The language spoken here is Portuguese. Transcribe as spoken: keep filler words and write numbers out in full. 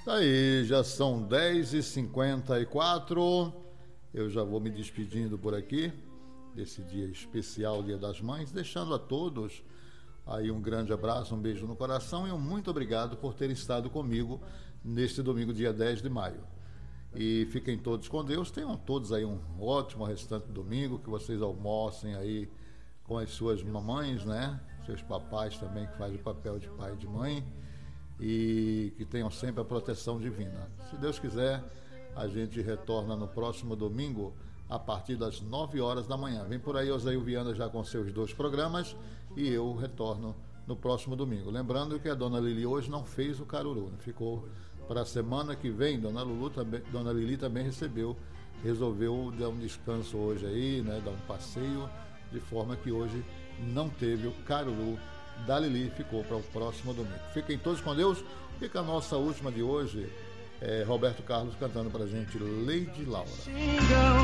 Aí, já são dez e cinquenta e quatro. Eu já vou me despedindo por aqui desse dia especial, Dia das Mães, deixando a todos aí um grande abraço, um beijo no coração e um muito obrigado por terem estado comigo neste domingo, dia dez de maio. E fiquem todos com Deus, tenham todos aí um ótimo restante domingo, que vocês almocem aí com as suas mamães, né? Seus papais também, que fazem o papel de pai e de mãe, e que tenham sempre a proteção divina. Se Deus quiser, a gente retorna no próximo domingo a partir das nove horas da manhã. Vem por aí Osail Viana já com seus dois programas e eu retorno no próximo domingo. Lembrando que a dona Lili hoje não fez o caruru, né? Ficou para a semana que vem. Dona Lulu também, dona Lili também recebeu, resolveu dar um descanso hoje aí, né? Dar um passeio, de forma que hoje não teve o caruru da Lili, ficou para o próximo domingo. Fiquem todos com Deus. Fica a nossa última de hoje, é, Roberto Carlos cantando para a gente Lady Laura.